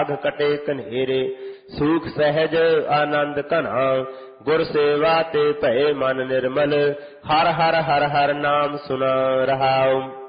ਅਗ ਕਟੇ ਕਨੇਰੇ ਸੂਖ ਸਹਿਜ ਆਨੰਦ ਘਨਾ ਗੁਰ ਸੇਵਾ ਤੇ ਭਏ ਮਨ ਨਿਰਮਲ ਹਰ ਹਰ ਹਰ ਹਰ ਨਾਮ ਸੁਨਾ ਰਹਾਉ।